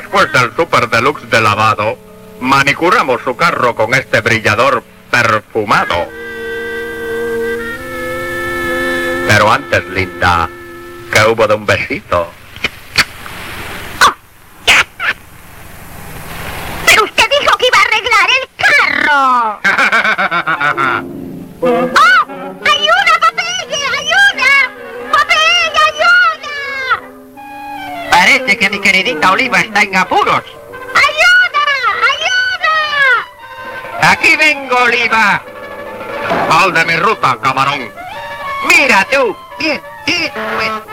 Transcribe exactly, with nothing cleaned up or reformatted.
después del super deluxe de lavado, manicuramos su carro con este brillador perfumado. Pero antes, linda, ¿qué hubo de un besito? ¡Pero usted dijo que iba a arreglar el carro! ¡Oh! ¡Ayuda, Popeye! ¡Ayuda! ¡Popeye, ayuda! Parece que mi queridita Oliva está en apuros. ¡Ayuda! ¡Ayuda! ¡Aquí vengo, Oliva! ¡Sal de mi ruta, camarón! ¡Mira tú! ¡Bien! ¡Eso es!